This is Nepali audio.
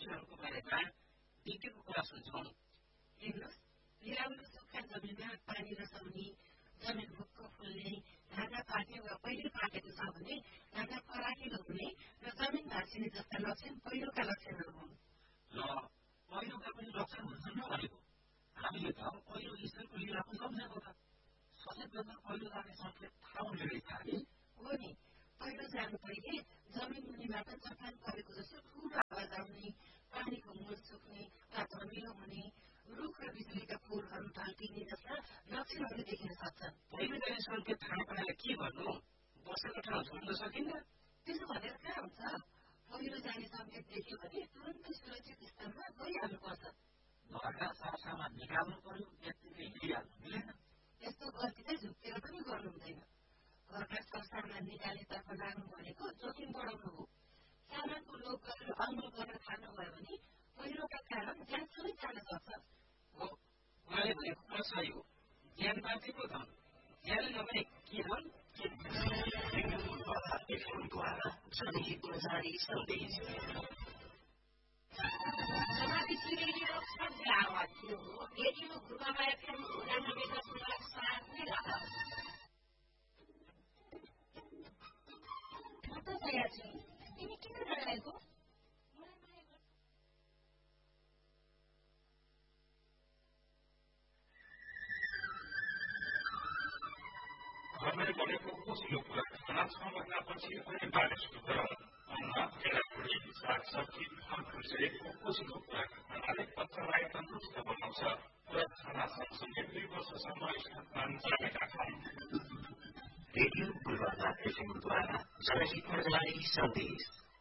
पक्षीहरूको बारेमा विज्ञको कुरा सुन्छौँ। हेर्नुहोस्, बिराम्रो सुक्खा जमिनमा पानी रसाउने, जमिन भुक्क फुल्ने, ढाका पाक्ने वा पहिरो पाकेको छ भने ढाका फराकिलो हुने र जमिन भाँचिने जस्ता लक्षण पहिरोका लक्षणहरू हुन्। र पहिरोका पनि लक्षण हुन्छन् न भनेको। हामीले त पहिरो ईश्वरको लीलाको सम्झेको त। सचेत गर्दा पहिरो जाने सङ्केत थाहा हुने रहेछ नि। हो नि, पहिरो जानु पहिले जमिन मुनिबाट चट्टान परेको जस्तो ठुलो आवाज आउने, पानीको मूल सुक्ने वा धमिलो हुने, रुख र बिजुलीका पोलहरू ढल्किने जस्ता लक्षणहरू देखिन सक्छन्। पहिरो जाने सङ्केत थाहा पाएर के गर्नु? बसेको ठाउँ छोड्न सकिन्न? त्यसो भनेर कहाँ हुन्छ? पहिरो जाने सङ्केत देख्यो भने तुरन्तै सुरक्षित स्थानमा गइहाल्नुपर्छ। घरका सरसामान निकाल्नु पर्यो, यत्तिकै हिँडिहाल्नु मिलेन। यस्तो गल्ती चाहिँ झुक्केर पनि गर्नु हुँदैन। घरका सरसामान निकाल्नेतर्फ लाग्नु भनेको जोखिम बढाउनु हो। सामानको लोभ गरेर अनमोल गर्न थाल्नुभयो भने पहिरोका कारण ज्यान समेत जान सक्छ। हो, उहाँले भनेको कुरा सही हो। ज्यान बाँचेको धन, ज्यान नभए के धन के एफएमद्वारा जनहितको जारी सन्देश। समावेशी रेडियो सबसे आवाज थियो। Radio भूकम्पमा FM 99.7 megahertz. म त तयार छु। तिमी किन डराएको? घरमै बनेको ओसिलो कुरा खाना 6 महिनापछि अनि बारिसको गरम अन्न केराखुरी सागसब्जी फलफुल सहितको ओसिलो कुरा खानाले बच्चालाई तन्दुरुस्त बनाउँछ र खाना सँगसँगै 2 वर्षसम्म स्तनपान जारी राख्छन्। रेडियो पूर्वाधार एफएमद्वारा जनहितको जारी सन्देश।